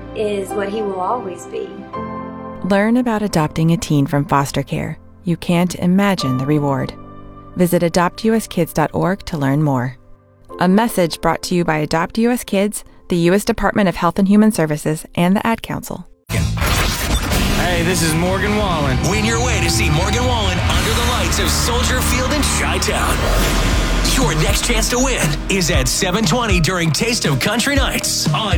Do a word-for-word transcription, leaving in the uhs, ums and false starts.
is what he will always be. Learn about adopting a teen from foster care. You can't imagine the reward. Visit adopt u s kids dot org to learn more. A message brought to you by Adopt U S Kids, the U S Department of Health and Human Services, and the Ad Council. Hey, this is Morgan Wallen. Win your way to see Morgan Wallen under the lights of Soldier Field in Chi-Town. Your next chance to win is at seven twenty during Taste of Country Nights on